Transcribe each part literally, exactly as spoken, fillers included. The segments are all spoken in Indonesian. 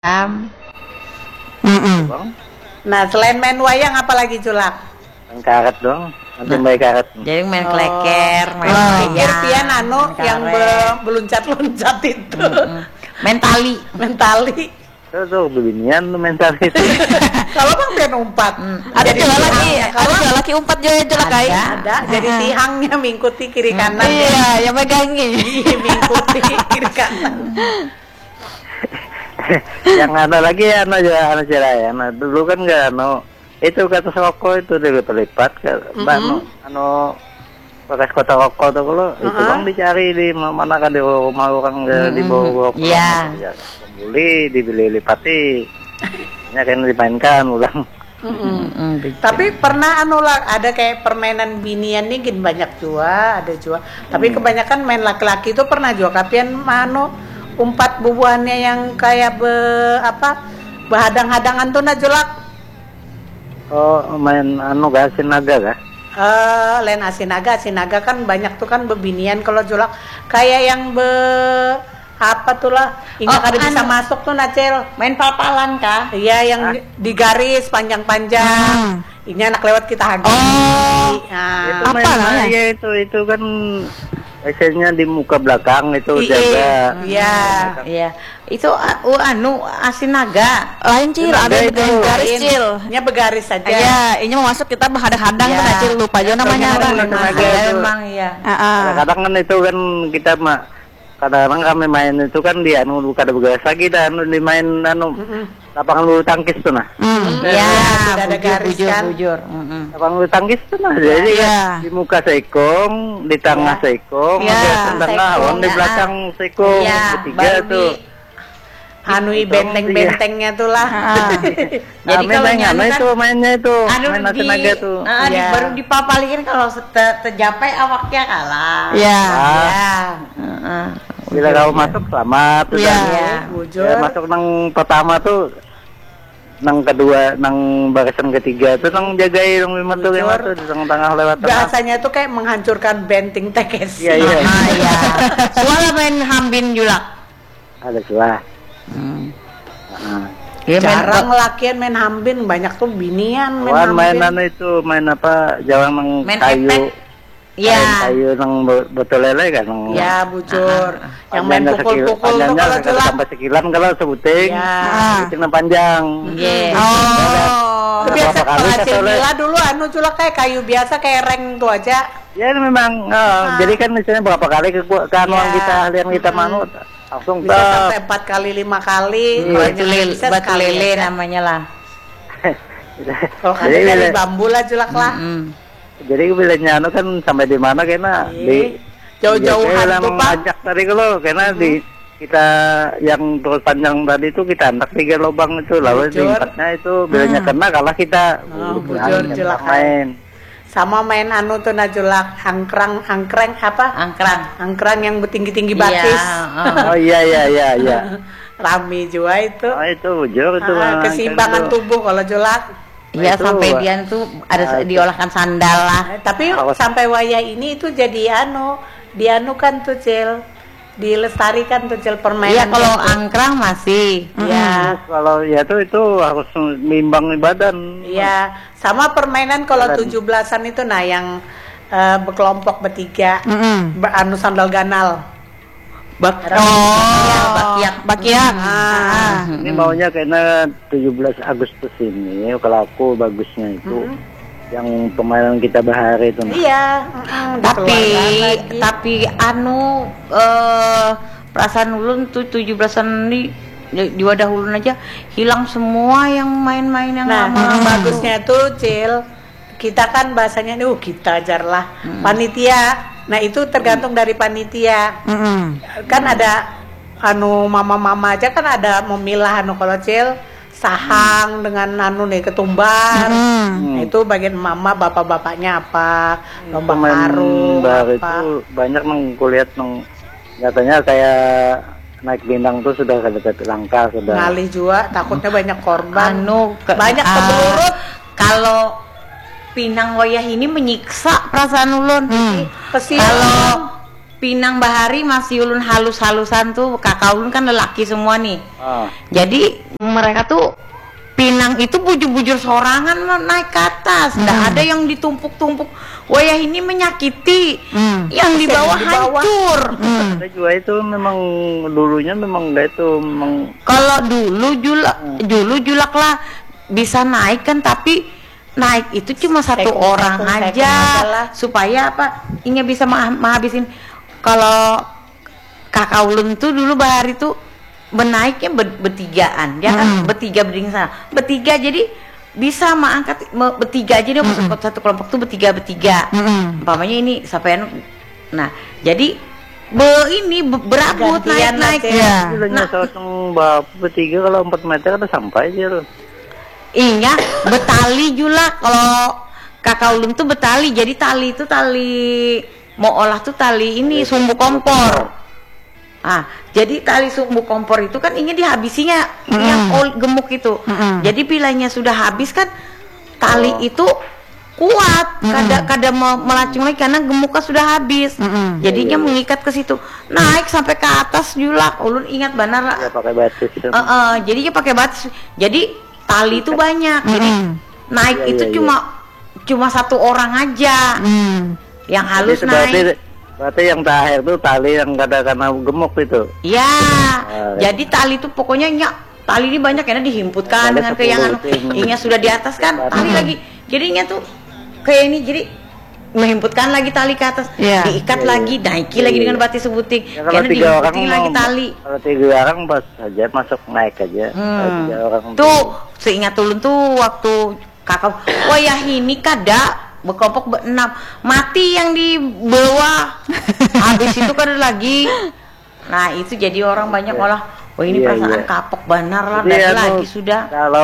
Um, Mm-mm. Bang, Nah, selain main wayang apalagi Culak? main karet dong. Nanti main karet. jadi main Oh. kleker, main Oh, wayang, pikir pian anu main yang karet. be- beluncat-luncat itu. Mm-mm. Main tali. Main tali. Tuh tuh beginian tuh main karet. Kalau bang pian umpat. Ada Jadi juga lagi, tihangnya. ada Kalau juga lagi umpat juga jelek ada, kayak. ada. Jadi tihangnya mengikuti kiri kanan. Iya, yang megangin. Iya, mengikuti kiri kanan. Yang ada lagi ya, anu aja, anu cerai. Anu dulu kan nggak anu itu kata rokok itu dilipat-lipat ke mbak anu anu bekas kota rokok tuh kalau itu bang dicari di mana kan di rumah orang mm-hmm. di bawah rokok. Iya. Beli dibeli lipati. Nya kan dimainkan ulang. Mm-mm. Tapi pernah anu lah ada kayak permainan binian nih gin banyak juga, ada juga. Tapi kebanyakan main laki-laki itu pernah juga kapian anu umpat bubuhannya yang kayak be apa behadang-hadangan tuh najulak. Oh main anu gak sinaga kah? Eh lain asinaga, asinaga kan banyak tuh kan bebinian kalau julak kayak yang be apa tuh lah ingat Oh, ada bisa anu. masuk tuh Nacel. Main pal-palan kah? Iya yang di, di garis panjang-panjang. Ini anak lewat kita hagi. Oh. Nah, Itu apa main namanya? ya itu itu kan biasanya di muka belakang itu Iya. jaga. Iya. Iya. Itu uh, anu asinaga. Lain cil, Sinaga ada itu. yang garis cil. Nya begaris saja. Iya, ini mau masuk kita berhadang-hadang Iya. kan cil lupa aja namanya Itu apa. memang tenaga Iya, itu. emang iya. Kadang-kadang kan itu kan kita mah kadang-kadang kami main itu kan di anu bukan ada begas lagi dah anu dimain anu lapangan bulu tangkis tuh nah. Hmm, Iya, iya, sudah ada bujur, garis bujur, kan. bujur. Mm-mm. Lapangan bulu tangkis tuh nah. Jadi Iya. kan di muka seikong, di tengah seikong, Iya, di tengah seikong, awan, di ya. belakang seikong, Iya, ketiga baru tuh. di anui Itu, benteng-bentengnya tuh lah. Jadi Kami kalau main nyanu anu kan itu mainnya itu, anu main di, naga tuh. ah, di- Iya. baru dipapalikin kalau te- tercapai awaknya kalah. Iya. Ah. Iya. Heeh. Bila kau masuk selamat tuh. Iya. dah. Iya, bujur. Ya, masuk nang pertama tuh nang kedua nang barisan ketiga tuh nang jagai nang lima tuh lima tuh di tengah-tengah lewat tengah. Bahasanya tuh kayak menghancurkan benteng tekes. Iya iya. Ah, iya. Soalnya main hambin julak. Ada suah. Hmm. Nah. Ya, main Jarang lakian main hambin, banyak tuh binian main Kawan hambin. mainan itu main apa? Jalan nang Main kayu. epek. Iya. Main kayu nang bo- botol lele kan nang. Ya bujur. Yang main panjangnya sekil- pukul-pukul tuh panjangnya kalau kalau jelas. sampai sekilan kalau sebuting. Ya. Sebuting panjang. Iya. Oh. Itu biasa Berapa kali penghasil kata oleh- gila dulu anu culak kayak kayu biasa kayak reng tuh aja. Ya memang. oh, Jadi kan misalnya berapa kali ke ke anuan Ya. kita ahlian kita manut langsung Bisa tek. sampai empat kali lima kali. Iya. Kalau batu yang lele, bisa batu sekali lele aja. namanya lah. Kalau Jadi kata dari bila- bambu lah culak lah. Mm. Jadi bila nyano kan sampai di mana kena Iya. di Jauh-jauhan ya, tuh, Pak. ajak tadi kalau karena di kita yang terus panjang tadi itu kita antak tiga lubang itu lalu di Bujur. empatnya itu bilanya kena kalah kita Oh, uh, bujur, kita jelak. main. Sama main anu tuh najulak angkrang angkreng apa? Angkrang. Angkrang yang bertinggi-tinggi Iya, batis. heeh. Oh iya iya iya iya. Rame juga itu. Oh itu bujur itu. Ah, Bang. keseimbangan Itu. tubuh kalau julak. Iya, Itu, sampai Wak. dia tuh ada Ah, itu. diolahkan sandal lah. Eh, tapi Awas. sampai wayah ini itu jadi anu, dianu kan tuh Cil, dilestarikan tuh Cil permainan. Iya, kalau gitu. angkrang masih. Iya. Terus kalau ya itu itu harus menimbang badan. Iya, sama permainan kalau Badan. tujuh belasan itu nah yang eh, berkelompok bertiga, Mm-mm. ber- anu sandal ganal. Bak Ada oh, bakiak, bakiak. Ah. Ini maunya karena tujuh belas Agustus ini kalau aku bagusnya itu yang permainan kita bahari itu. Nah. Iya, mm-mm, Tapi dikeluarkan lagi. tapi anu eh perasaan ulun tuh tujuh belasan ini di, di wadah ulun aja hilang semua yang main-main yang Nah, lama. bagusnya tuh Cil, kita kan bahasanya nih, uh, kita ajarlah panitia. Nah, itu tergantung dari panitia. Mm-mm. Kan ada anu mama-mama aja kan ada memilah anu kalau Cil sahang dengan anu nih ketumbar. Mm. Nah, itu bagian mama bapak-bapaknya apa? Lomba Pemain karung baru apa. itu banyak nang kulihat nang katanya kayak naik bintang tuh sudah kada langka sudah. Ngalih juga takutnya banyak korban. Anu ke- banyak ah, keberurut. Kalau Pinang wayah ini menyiksa perasaan ulun. Kesian. Kalau pinang bahari masih ulun halus-halusan tuh, kakak ulun kan lelaki semua nih. Ah. Jadi mereka tuh pinang itu bujur-bujur sorangan naik ke atas, nggak Hmm. ada yang ditumpuk-tumpuk. Wayah ini menyakiti, Hmm. yang di Terus yang bawah di bawah. hancur. Hmm. Ada juga itu memang dulunya memang enggak itu memang Kalau dulu julak, dulu julak lah bisa naik kan, tapi naik itu cuma satu Sekung, orang sekung, sekung aja aja lah. supaya apa? Ini bisa ma- menghabisin. Kalau kakak ulun tuh dulu bahari tuh menaiknya ber- bertigaan, ya kan? Mm-mm. Bertiga berdiri sana, bertiga jadi bisa mengangkat me- bertiga aja dia masuk satu kelompok tuh bertiga bertiga. Mm-mm. Umpamanya ini sampai nah jadi be ini be- berabut Gantian naik naik. lah, ya. Nah. Nah, sosong bapak bertiga kalau empat meter udah sampai aja loh. Iya, betali juga kalau kakak ulun tuh betali. Jadi tali itu tali mau olah tuh tali ini sumbu kompor. Ah, jadi tali sumbu kompor itu kan ingin dihabisinya yang ol- gemuk itu. Mm-mm. Jadi bilanya sudah habis kan tali Oh. itu kuat, kada kada me- melacung lagi karena gemuknya sudah habis. Mm-mm. Jadinya mengikat ke situ. Naik sampai ke atas juga. Ulun ingat benar lah. Ya pakai batis. Eh, eh, jadinya pakai batis. Jadi tali itu banyak. Jadi Mm-mm. naik Iya, itu iya, cuma cuma satu orang aja Hmm. yang halus Jadi berarti, naik. berarti yang terakhir tuh tali yang kada karena gemuk itu. Ya, Ah, jadi tali itu pokoknya nyak tali ini banyak karena dihimputkan Ada dengan sepuluh keyangan itu yang- inya sudah di atas kan tali Hmm. lagi. Jadinya tuh kayak ini jadi menghimputkan lagi tali ke atas, Iya. diikat Iya, lagi, iya. naiki Iya, lagi iya. dengan batis sebuting. Ya, kalau Karena tiga orang dihimputin lagi mau- tali. Kalau tiga orang pas aja masuk naik aja. Kalau Hmm. tiga orang Tuh seingat ulun tuh waktu kakak, wah ya ini kada berkelompok berenam mati yang di bawah. Habis itu kada lagi. Nah itu jadi orang banyak olah. Wah ini Iya, perasaan iya. kapok benar lah Jadi, dari anu, lagi sudah. Kalau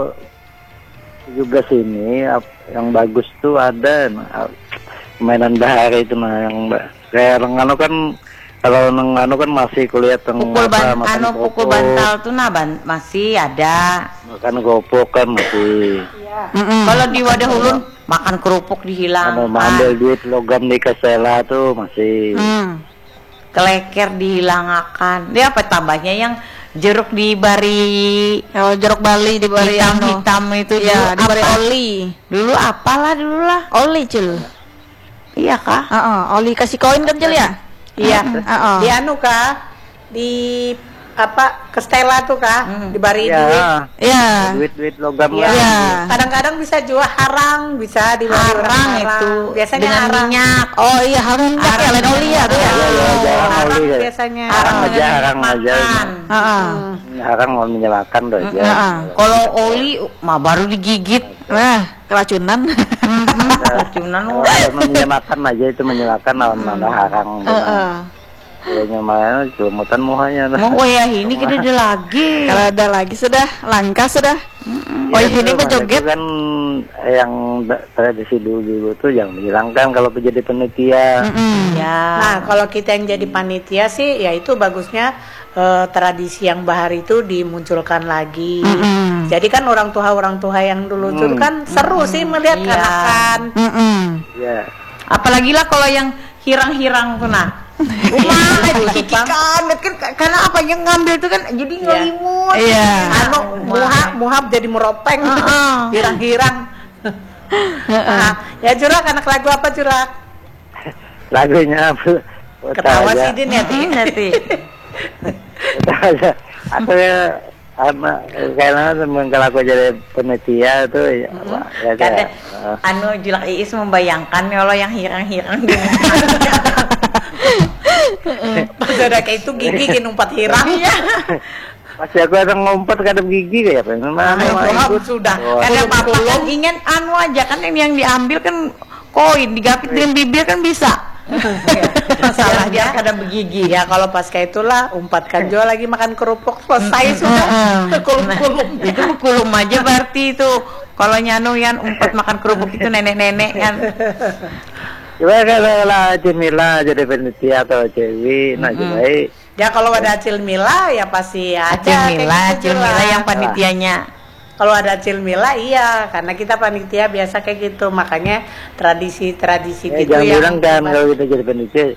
tujuh belas ini ap- yang bagus tuh ada nah, mainan bahari itu nah yang ba- kayak orang anu kan kalau nang anu kan masih kulihat yang Pukul apa, ban, makan anu pukul gopok, bantal tuh nah ban, masih ada. makan gopok kan masih Mm-mm. Kalau di wadah ulun makan kerupuk anu dihilangkan, ambil duit logam di Kasela tuh masih Hmm. keleker dihilangkan. Dia apa tambahnya yang jeruk dibari Oh, jeruk Bali di bari hitam anu. hitam itu Ya, dulu di bari apa? oli. Dulu apalah dulu lah. Oli, Cul. Iya kah? Heeh, oli kasih koin kan, Cul ya? Iya. Heeh. Di anu kah? Di apa? Ke Stella tuh kah? Hmm. Dibari duit. ya Ya. duit-duit logam Iya. lah. Iya. Kadang-kadang bisa jual harang, bisa dibari orang Harang harang. itu Biasanya dengan harang. minyak. Oh iya, harus minyak ya, lain oli ya tuh ya. Iya, iya, jarang Harang oli, ya. biasanya. Harang dengan aja, minyak harang aja. makan. Heeh. Harang mau menyalakan tuh aja. Heeh. Kalau oli mah baru digigit. Nah, keracunan. Racunan oh. Kalau menyalakan aja itu menyalakan lawan mana harang. Heeh. Kayaknya mana celumutan muhanya. Mau oh ya ini kita ada lagi. Kalau ada lagi sudah langka sudah. Oh Oh, ini berjoget. kan yang da- tradisi dulu dulu tuh yang menghilangkan kalau menjadi panitia. Mm-mm. Ya. Nah, kalau kita yang jadi panitia sih, ya itu bagusnya eh, tradisi yang bahar itu dimunculkan lagi. Mm-mm. Jadi kan orang tua orang tua yang dulu tuh Hmm. kan seru sih melihat Iya. anakan. Mm-mm. Ya. Apalagi lah kalau yang hirang-hirang tuh nah. Rumah kikikan kan karena apa yang ngambil tuh kan jadi ngelimut. Iya. Anu muhab muhab jadi meropeng, Heeh. hirang-hirang. Nah, ya Jurak, anak lagu apa Jurak? Lagunya apa? Ketawa aja. sih Din ya Din. Nanti. Ketawa aja. Aku ya anak kayaknya temen kalau aku jadi panitia tuh ya, Pak, ya Kada kayak, eh, anu Julak Iis membayangkan ya Allah yang hirang-hirang dengan Pas udah kayak itu gigi gini umpat hirang. Iya. pasti aku ada ngumpet kadang gigi kayak apa? Memang Ayo, mau Rob, ikut. sudah. Oh, Karena Kulum, papa kulum. kan ingin anu aja kan yang, yang diambil kan koin digapit dengan bibir kan bisa. Masalahnya Biar kada begigi. Ya kalau pas kayak itulah umpatkan jual lagi makan kerupuk selesai sudah. Kulum-kulum. Itu kulum aja berarti itu. Kalau nyanu yang umpat makan kerupuk itu nenek-nenek kan. Coba kalau lah Cemila jadi panitia atau Cewi, nah coba eh, Ya kalau ada Acil Mila ya pasti ada. kayak Cemila, gitu, Cemila Jurak. yang panitianya. Kalau ada Acil Mila iya, karena kita panitia biasa kayak gitu, makanya tradisi-tradisi eh, gitu jangan yang bilang kan kalau kita jadi panitia, jangan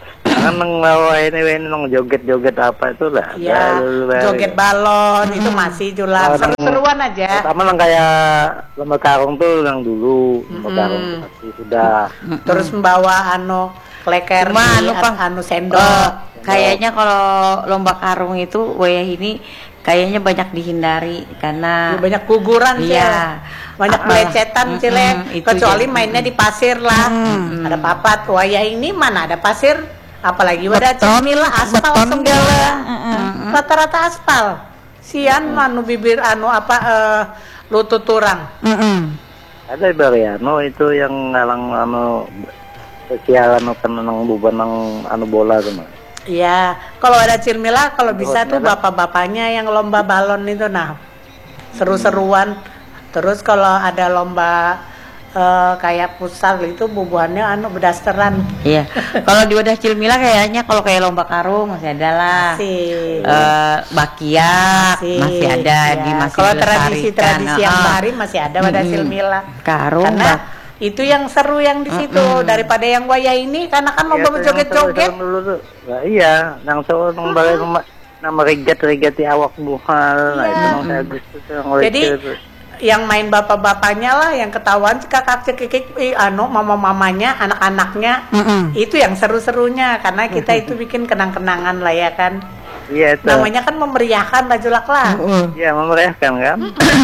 Jangan ngebawa ini ini nong joget-joget apa itu lah. Ya, joget balon itu masih Julak. Oh, Seru-seruan aja. Pertama yang kayak lomba karung tuh yang dulu, lomba karung tuh pasti sudah. Terus membawa anu kleker Cuma di anu, Pak, anu sendok. Eh, kayaknya kalau lomba karung itu wayah ini kayaknya banyak dihindari karena Ya, banyak guguran sih. iya, Banyak Ah, pelecetan mm-mm, Cile. itu Kecuali jadi- mainnya di pasir lah. Ada papat. Wayah ini mana ada pasir? Apalagi wadah cemil aspal beton semua. gala. Rata-rata aspal. Sian anu bibir anu apa eh, lutut turang. Mm-mm. Ada Bariano itu yang ngalang anu spesial anu kan nang buban nang anu bola tuh mah. Iya, kalau ada Cilmila kalau bisa tuh Buat bapak-bapaknya yang lomba balon itu nah seru-seruan. Terus kalau ada lomba eh, kayak futsal itu bubuhannya anu bedasteran. iya. Kalau di wadah Cilmila kayaknya kalau kayak lomba karung masih ada lah. Masih. Eh, bakia masih, ada ya. di masih Kalau dilestarikan. tradisi-tradisi yang Ah, bahari masih ada pada Mm-mm. Cilmila. Karung, Karena bak- itu yang seru yang di situ daripada yang wayah ini karena kan lomba Iya, tuh yang joget-joget. seru-seru dulu tuh. Nah, iya, yang seru nang balik nama nama rigat-rigat di awak buhal. Nah, itu nang saya Agustus yang Jadi receh tuh. yang main bapak-bapaknya lah yang ketahuan kakak cekikik eh, anu mama-mamanya anak-anaknya Mm-mm. itu yang seru-serunya karena kita itu bikin kenang-kenangan lah ya kan Iya itu. namanya kan memeriahkan lah Julak lah Iya, memeriahkan kan?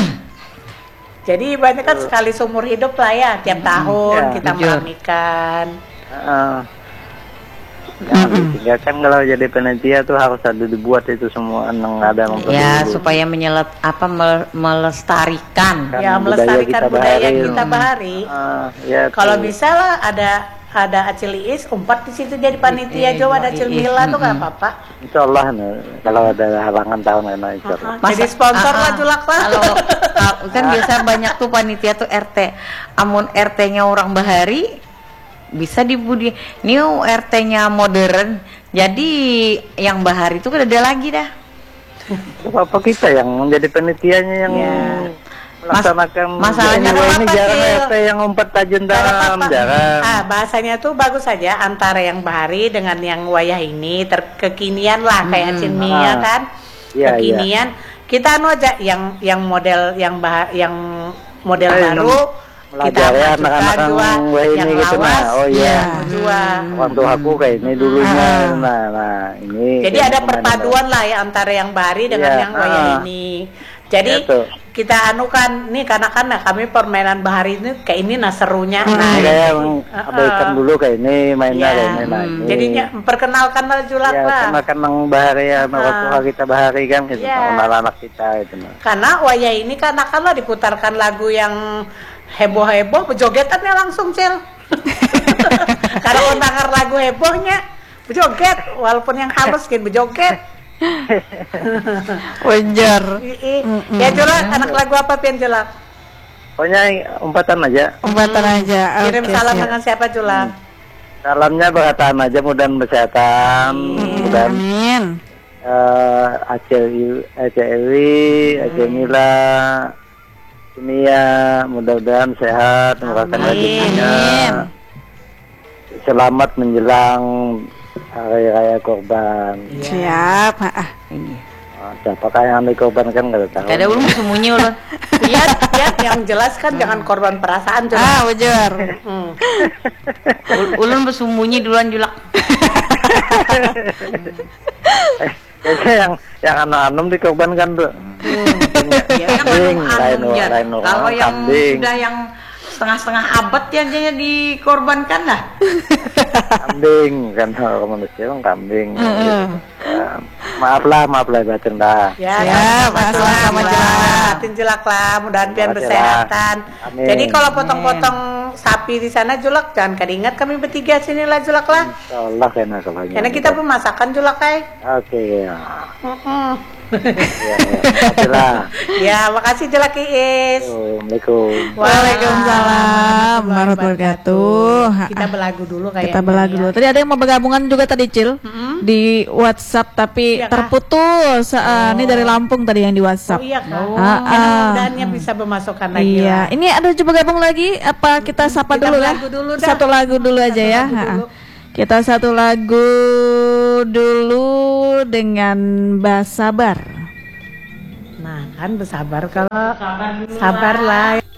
jadi banyak kan sekali seumur hidup lah ya tiap tahun Ya, kita jujur. meramikan. Heeh. Jangan ditinggalkan kalau jadi panitia tuh harus ada dibuat itu semua nang ada ya memperlukan. supaya menyelet apa mel- melestarikan. Kan Ya budaya melestarikan kita budaya bahari. kita bahari. Ah, ya Kalau tuh. bisa lah ada ada Acil Iis umpat di situ jadi panitia Iya, Jawa ada iya, Acil iya. Mila tuh nggak apa-apa. Insya Allah nih, kalau ada halangan tahun ini insya Allah. Masa- Jadi sponsor ah, lah ah. Julak lah. Kalau ah, kan biasa banyak tuh panitia tuh R T. Amun R T-nya orang bahari bisa dibudi. Ini R T-nya modern. Jadi yang bahari itu kan ada lagi dah. Apa kita yang menjadi panitianya yang Ya. melaksanakan masalahnya ini, apa, ini Pak, jarang Sil? R T yang umpat tajun Nggak ada dalam apa-apa. jarang. Ah, bahasanya tuh bagus saja antara yang bahari dengan yang wayah ini terkekinian lah kayak Cinmia Ah. kan. Iya, Kekinian. Kita anu aja yang yang model yang bah yang model Eh, baru kita melajari majukan anak-anak juga yang wah ini yang gitu, nah. lawas. Oh, iya. Juga. Orang tua aku kayak ini dulunya, nah, nah ini. Jadi kayak ada pemain perpaduan lah ya antara yang bahari dengan Iya, yang wayah ah. ini. Jadi Iya tuh. kita anukan nih karena kan nah, kami permainan bahari ini kayak ini nah serunya. Ini Nah, kayak ini. abaikan Ah, dulu kayak ini mainnya Iya. kayak ini, nah ini. Jadinya memperkenalkan lah Julak ya, lah. karena kan nang bahari ya, Ah. orang tua kita bahari kan, gitu, Iya. anak-anak kita itu. Nah. Karena wayah ini karena kan lah diputarkan lagu yang heboh-heboh, bejogetannya langsung Cel. Karena kontakar lagu hebohnya bejoget, walaupun yang halus kan bejoget. Wajar. I- i- Ya Julak, anak lagu apa pian Julak? Pokoknya umpatan aja. Umpatan aja. Kirim Oke, salam siap. dengan siapa Julak? Salamnya berkataan aja, mudah-mudahan kesehatan, mudah-mudahan Amin. eh Aceh I- Aceh Ewi, Aceh Mila, Mia, mudah-mudahan sehat, merasakan rezekinya. Selamat menjelang hari raya korban. Siap. Ha, ah. Ah, siapakah yang dikorbankan nggak tahu. Kada ulun sembunyi ulun. Lihat, lihat yang jelas kan jangan korban perasaan Julak. Ah, wajar. Hmm. Ul- Ulun bersembunyi duluan Julak. Eh, biasanya yang yang anom-anom dikorbankan tuh. Ya, yang Kambing, anu- lain anu, Jan. lain orang, Kalau yang kambing. sudah yang setengah-setengah abad ya jadinya dikorbankan lah. Kambing kan orang manusia kan kambing. Ya, maaf lah, maaf lah batin dah. Ya, Siap, sama-sama sama-sama, Julak. Tin Julak lah, mudahan pian Terima kasih, bersehatan. Amin. Jadi kalau potong-potong sapi di sana Julak, jangan keringat kami bertiga sini lah Julak lah. Insya Allah kena kalau Karena kita pun masakan Julak kai. Oke ya. Mm-mm. Ya, ya. Oke lah. Ya, makasih Julak Iis. Assalamualaikum. Waalaikumsalam warahmatullahi wabarakatuh. Ha, Kita ah. belagu dulu kayaknya. Kita belagu ya. dulu. Tadi ada yang mau bergabungan juga tadi Cil di WhatsApp tapi Iya kah? terputus. Ah, Ini dari Lampung tadi yang di Oh WhatsApp. iya kan. Ah, ah. Mudah-mudahannya bisa bermasukan lagi Iya, lah. ini ada coba gabung lagi. Apa kita sapa Kita dulu lah? lagu dulu dah. Satu lagu dulu aja ya. lagu Ha-ha. dulu. Kita satu lagu dulu dengan Mbak Sabar. Nah kan bersabar kalau sabar lah.